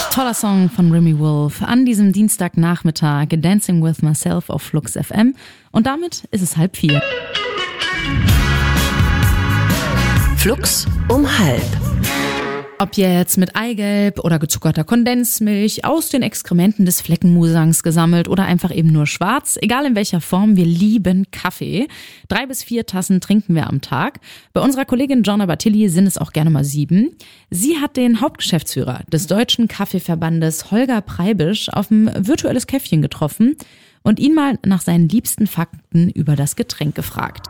Toller Song von Remy Wolf an diesem Dienstagnachmittag, Dancing with Myself auf Flux FM. Und damit ist es 3:30. Flux um 3:30. Ob jetzt mit Eigelb oder gezuckerter Kondensmilch, aus den Exkrementen des Fleckenmusangs gesammelt oder einfach eben nur schwarz, egal in welcher Form, wir lieben Kaffee. 3 bis 4 Tassen trinken wir am Tag. Bei unserer Kollegin Gianna Battilli sind es auch gerne mal 7. Sie hat den Hauptgeschäftsführer des Deutschen Kaffeeverbandes Holger Preibisch auf ein virtuelles Käffchen getroffen und ihn mal nach seinen liebsten Fakten über das Getränk gefragt.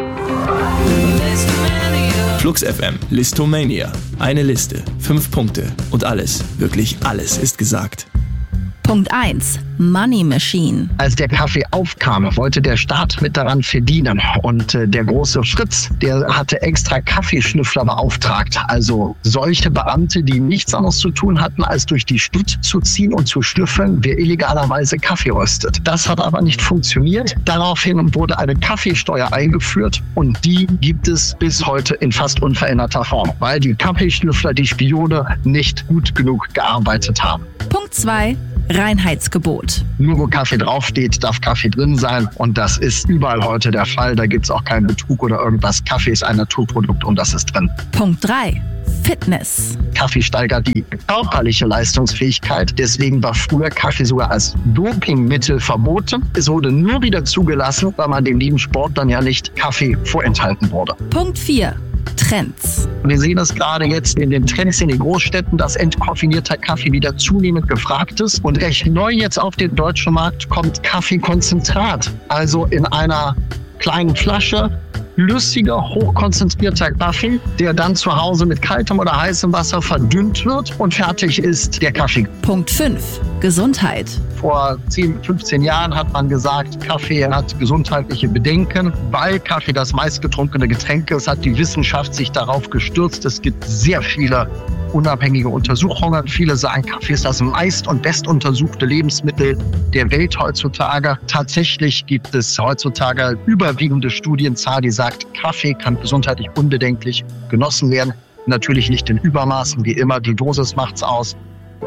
Flux FM, Listomania. Eine Liste, 5 Punkte und alles, wirklich alles ist gesagt. Punkt 1. Money Machine. Als der Kaffee aufkam, wollte der Staat mit daran verdienen. Und der große Fritz, der hatte extra Kaffeeschnüffler beauftragt. Also solche Beamte, die nichts anderes zu tun hatten, als durch die Stadt zu ziehen und zu schnüffeln, wer illegalerweise Kaffee röstet. Das hat aber nicht funktioniert. Daraufhin wurde eine Kaffeesteuer eingeführt und die gibt es bis heute in fast unveränderter Form, weil die Kaffeeschnüffler, die Spione, nicht gut genug gearbeitet haben. Punkt 2. Reinheitsgebot. Nur wo Kaffee draufsteht, darf Kaffee drin sein und das ist überall heute der Fall. Da gibt es auch keinen Betrug oder irgendwas. Kaffee ist ein Naturprodukt und das ist drin. Punkt 3. Fitness. Kaffee steigert die körperliche Leistungsfähigkeit. Deswegen war früher Kaffee sogar als Dopingmittel verboten. Es wurde nur wieder zugelassen, weil man dem lieben Sportlern ja nicht Kaffee vorenthalten wurde. Punkt 4. Trends. Wir sehen das gerade jetzt in den Trends in den Großstädten, dass entkoffinierter Kaffee wieder zunehmend gefragt ist. Und recht neu jetzt auf den deutschen Markt kommt Kaffeekonzentrat. Also in einer kleinen Flasche flüssiger, hochkonzentrierter Kaffee, der dann zu Hause mit kaltem oder heißem Wasser verdünnt wird und fertig ist der Kaffee. Punkt 5. Gesundheit. Vor 10, 15 Jahren hat man gesagt, Kaffee hat gesundheitliche Bedenken. Weil Kaffee das meistgetrunkene Getränk ist, hat die Wissenschaft sich darauf gestürzt. Es gibt sehr viele unabhängige Untersuchungen. Viele sagen, Kaffee ist das meist- und bestuntersuchte Lebensmittel der Welt heutzutage. Tatsächlich gibt es heutzutage überwiegende Studienzahl, die sagt, Kaffee kann gesundheitlich unbedenklich genossen werden. Natürlich nicht in Übermaßen, wie immer, die Dosis macht's aus.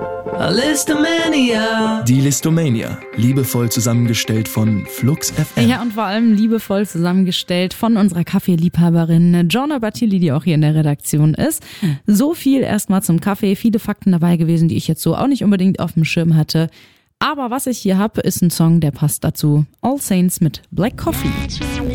Listomania. Die Listomania, liebevoll zusammengestellt von Flux FM. Ja, und vor allem liebevoll zusammengestellt von unserer Kaffeeliebhaberin Gianna Battilli, die auch hier in der Redaktion ist. So viel erstmal zum Kaffee. Viele Fakten dabei gewesen, die ich jetzt so auch nicht unbedingt auf dem Schirm hatte. Aber was ich hier habe, ist ein Song, der passt dazu. All Saints mit Black Coffee.